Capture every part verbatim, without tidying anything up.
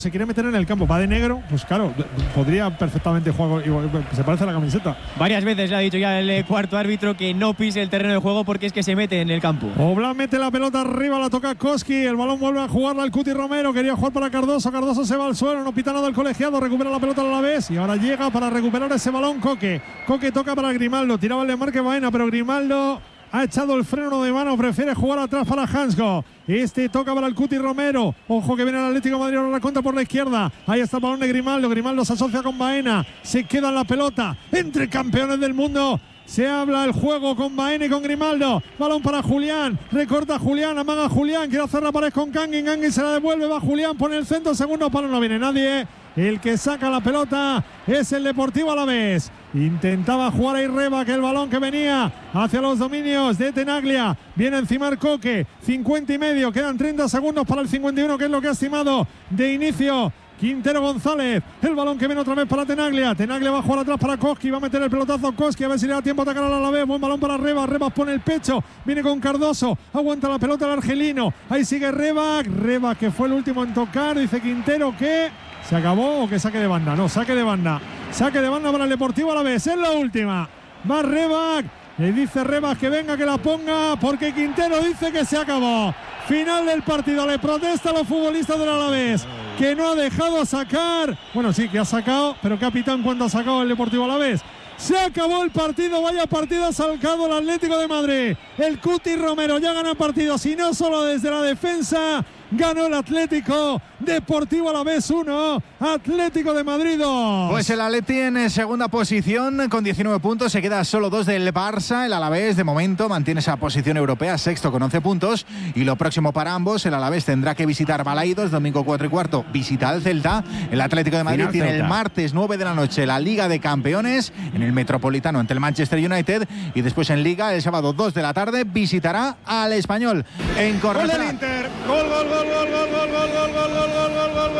Se quiere meter en el campo, va de negro, pues claro, podría perfectamente jugar, se parece a la camiseta. Varias veces le ha dicho ya el cuarto árbitro que no pise el terreno de juego porque es que se mete en el campo. Oblak mete la pelota arriba, la toca Koski, el balón vuelve a jugarla al Cuti Romero, quería jugar para Cardoso, Cardoso se va al suelo, no pita nada el colegiado, recupera la pelota a la vez y ahora llega para recuperar ese balón Koke. Koke toca para Grimaldo, tiraba el desmarque Baena, pero Grimaldo ha echado el freno de mano, prefiere jugar atrás para Hansgo. Este toca para el Cuti Romero. Ojo que viene el Atlético de Madrid, ahora la contra por la izquierda. Ahí está el balón de Grimaldo. Grimaldo se asocia con Baena. Se queda en la pelota entre campeones del mundo. Se habla el juego con Baena y con Grimaldo. Balón para Julián. Recorta Julián. Amaga Julián. Quiere hacer la pared con Kangin. Kangin se la devuelve. Va Julián. Pone el centro. Segundo palo. No viene nadie. El que saca la pelota es el Deportivo Alavés. Intentaba jugar ahí Reba, que el balón que venía hacia los dominios de Tenaglia. Viene encima el Koke. cincuenta y medio. Quedan treinta segundos para el cincuenta y uno, que es lo que ha estimado de inicio Quintero González. El balón que viene otra vez para Tenaglia. Tenaglia va a jugar atrás para Koski. Va a meter el pelotazo a Koski. A ver si le da tiempo a atacar al Alavés. Buen balón para Rebas. Rebas pone el pecho. Viene con Cardoso. Aguanta la pelota el argelino. Ahí sigue Rebas. Rebas que fue el último en tocar. Dice Quintero que se acabó o que saque de banda. No, saque de banda. Saque de banda para el Deportivo Alavés. Es la última. Va Rebas. Le dice Rebas que venga, que la ponga, porque Quintero dice que se acabó. Final del partido. Le protesta a los futbolistas del Alavés, que no ha dejado sacar. Bueno, sí, que ha sacado, pero capitán, ¿cuánto ha sacado el Deportivo Alavés? Se acabó el partido. Vaya partido ha sacado el Atlético de Madrid. El Cuti Romero ya gana el partido, si no solo desde la defensa. Ganó el Atlético. Deportivo Alavés uno, Atlético de Madrid dos. Pues el Atleti en segunda posición con diecinueve puntos, se queda solo dos del Barça. El Alavés de momento mantiene esa posición europea, sexto con once puntos. Y lo próximo para ambos, el Alavés tendrá que visitar Balaidos, domingo cuatro y cuarto visita al Celta. El Atlético de Madrid Final tiene Celta. El martes nueve de la noche la Liga de Campeones en el Metropolitano ante el Manchester United. Y después en Liga el sábado dos de la tarde visitará al Español en Cornellá. Gol del Inter, gol, gol, gol, gol, gol, gol, gol, gol, gol, gol. Gol, gol, gol,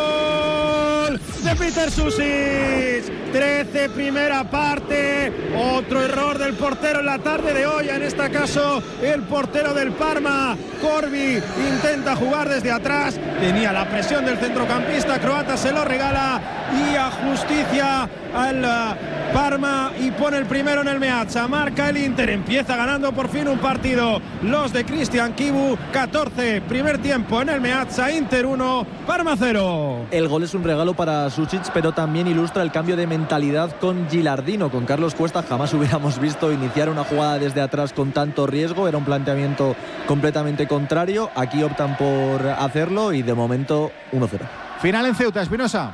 gol de Peter Susic. trece, primera parte. Otro error del portero en la tarde de hoy. En este caso, el portero del Parma, Corvi, intenta jugar desde atrás. Tenía la presión del centrocampista croata, se lo regala y a justicia al Parma y pone el primero en el Meazza. Marca el Inter, empieza ganando por fin un partido. Los de Cristian Kibu, catorce, primer tiempo en el Meazza. Inter uno, Parma cero. El gol es un regalo para Susic, pero también ilustra el cambio de mentalidad con Gilardino. Con Carlos Cuesta jamás hubiéramos visto iniciar una jugada desde atrás con tanto riesgo. Era un planteamiento completamente contrario. Aquí optan por hacerlo y de momento uno cero. Final en Ceuta, Espinosa.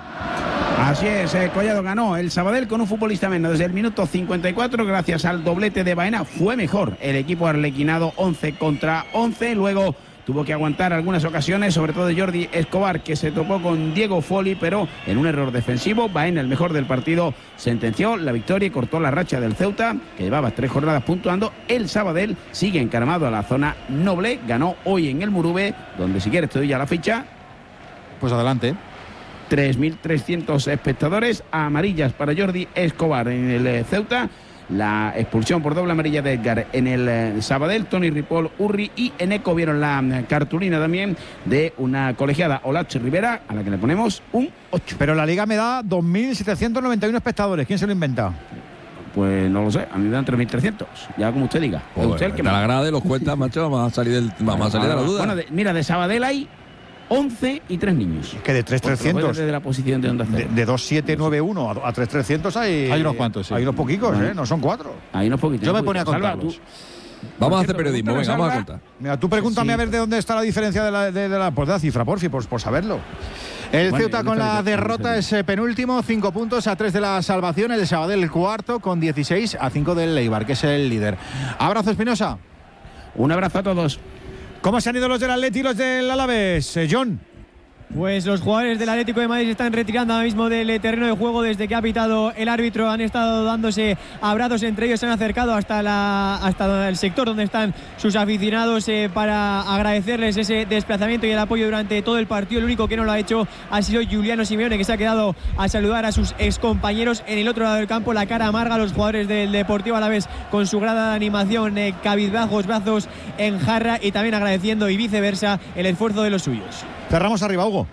Así es, eh, Collado ganó el Sabadell con un futbolista menos desde el minuto cincuenta y cuatro, gracias al doblete de Baena. Fue mejor el equipo arlequinado, once contra once. Luego tuvo que aguantar algunas ocasiones, sobre todo de Jordi Escobar, que se topó con Diego Foli, pero en un error defensivo. Baena, el mejor del partido, sentenció la victoria y cortó la racha del Ceuta, que llevaba tres jornadas puntuando. El Sabadell sigue encaramado a la zona noble, ganó hoy en el Murube, donde si quieres te doy ya la ficha. Pues adelante. tres mil trescientos espectadores, amarillas para Jordi Escobar en el eh, Ceuta. La expulsión por doble amarilla de Edgar en el eh, Sabadell. Tony Ripoll, Urri y Eneco vieron la eh, cartulina también de una colegiada, Olache Rivera, a la que le ponemos un ocho. Pero la Liga me da dos mil setecientos noventa y uno espectadores. ¿Quién se lo inventa? Pues no lo sé, a mí me dan tres mil trescientos, ya como usted diga. Joder, usted el que te me... la grade, los cuentas, macho, vamos a salir, del, vamos a salir de la duda. Bueno, de, mira, de Sabadell hay once y tres niños. Que de tres mil trescientos. Desde la posición de Onda Cero. De, de dos mil setecientos noventa y uno a, a tres mil trescientos hay. Hay unos cuantos, sí. Hay unos poquicos, bueno, ¿eh? No son cuatro. Hay unos poquitos. Yo me ponía a contarlos. Vamos a hacer periodismo, venga, vamos a contar. Mira, tú pregúntame sí. a ver de dónde está la diferencia de la, de, de la, pues de la cifra, porfi, por, por saberlo. El bueno, Ceuta con la derrota es eh, penúltimo, cinco puntos a tres de la salvación. El Sabadell el cuarto con dieciséis a cinco del Eibar, que es el líder. Abrazo, Espinosa. Un abrazo a todos. ¿Cómo se han ido los del Atleti y los del Alavés, eh, John? Pues los jugadores del Atlético de Madrid se están retirando ahora mismo del terreno de juego desde que ha pitado el árbitro. Han estado dándose abrazos entre ellos, se han acercado hasta, la, hasta el sector donde están sus aficionados eh, para agradecerles ese desplazamiento y el apoyo durante todo el partido. El único que no lo ha hecho ha sido Giuliano Simeone, que se ha quedado a saludar a sus excompañeros en el otro lado del campo. La cara amarga a los jugadores del Deportivo Alavés con su grada de animación, eh, cabizbajos, brazos en jarra, y también agradeciendo y viceversa el esfuerzo de los suyos. Cerramos arriba, Hugo.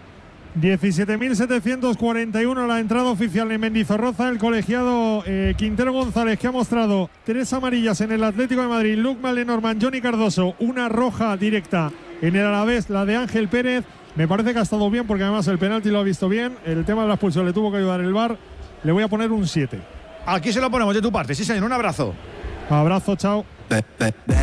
diecisiete mil setecientos cuarenta y uno la entrada oficial en Mendizorroza. El colegiado eh, Quintero González, que ha mostrado tres amarillas en el Atlético de Madrid, Luke Mallenormand, Johnny Cardoso, una roja directa en el Alavés, la de Ángel Pérez. Me parece que ha estado bien porque además el penalti lo ha visto bien. El tema de la expulsión le tuvo que ayudar el V A R. Le voy a poner un siete. Aquí se lo ponemos de tu parte, sí señor, un abrazo. Abrazo, chao.